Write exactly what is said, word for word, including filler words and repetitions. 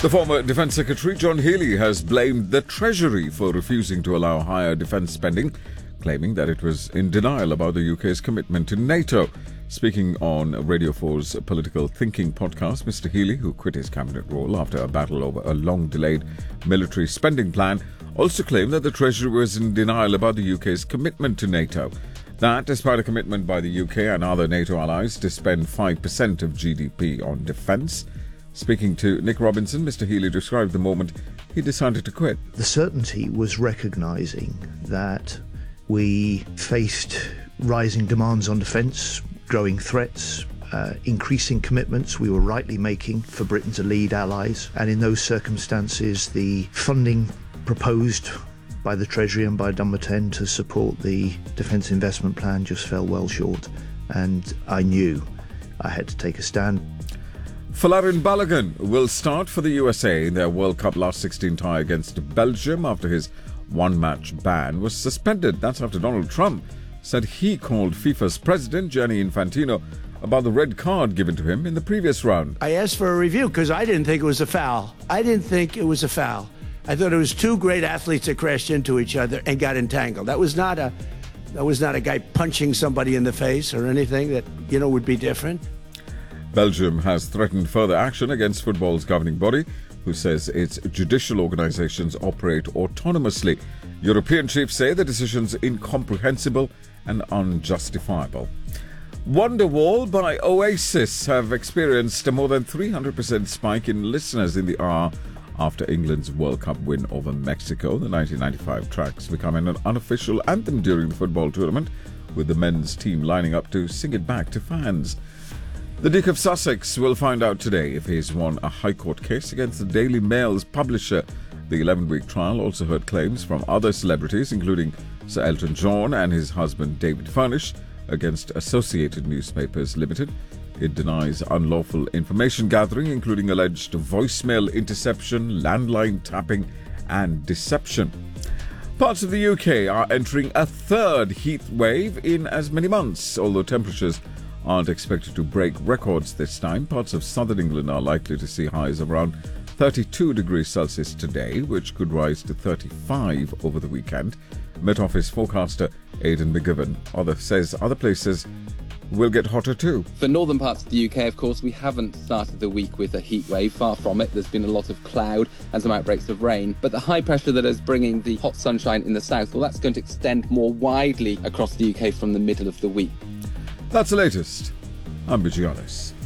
The former Defence Secretary John Healey has blamed the Treasury for refusing to allow higher defence spending, claiming that it was in denial about the U K's commitment to NATO. Speaking on Radio four's Political Thinking podcast, Mister Healey, who quit his cabinet role after a battle over a long-delayed military spending plan, also claimed that the Treasury was in denial about the U K's commitment to NATO. That, despite a commitment by the U K and other NATO allies to spend five percent of G D P on defence. Speaking to Nick Robinson, Mister Healey described the moment he decided to quit. The certainty was recognising that we faced rising demands on defence, growing threats, uh, increasing commitments we were rightly making for Britain to lead allies, and in those circumstances the funding proposed by the Treasury and by Number ten to support the Defence Investment Plan just fell well short, and I knew I had to take a stand. Folarin Balogun will start for the U S A in their World Cup last sixteen tie against Belgium after his one-match ban was suspended. That's after Donald Trump said he called FIFA's president, Gianni Infantino, about the red card given to him in the previous round. I asked for a review because I didn't think it was a foul. I didn't think it was a foul. I thought it was two great athletes that crashed into each other and got entangled. That was not a, that was not a guy punching somebody in the face or anything that, you know, would be different. Belgium has threatened further action against football's governing body, who says its judicial organisations operate autonomously. European chiefs say the decision's incomprehensible and unjustifiable. Wonderwall by Oasis have experienced a more than three hundred percent spike in listeners in the hour after England's World Cup win over Mexico. The nineteen ninety-five track's becoming an unofficial anthem during the football tournament, with the men's team lining up to sing it back to fans. The Duke of Sussex will find out today if he's won a High Court case against the Daily Mail's publisher. The eleven-week trial also heard claims from other celebrities, including Sir Elton John and his husband David Furnish, against Associated Newspapers Limited. It denies unlawful information gathering, including alleged voicemail interception, landline tapping, and deception. Parts of the U K are entering a third heat wave in as many months, although temperatures aren't expected to break records this time. Parts of southern England are likely to see highs of around thirty-two degrees Celsius today, which could rise to thirty-five over the weekend. Met Office forecaster Aidan McGivern other says other places will get hotter too. For northern parts of the U K, of course, we haven't started the week with a heat wave. Far from it. There's been a lot of cloud and some outbreaks of rain. But the high pressure that is bringing the hot sunshine in the south, well, that's going to extend more widely across the U K from the middle of the week. That's the latest. I'm Bijianis.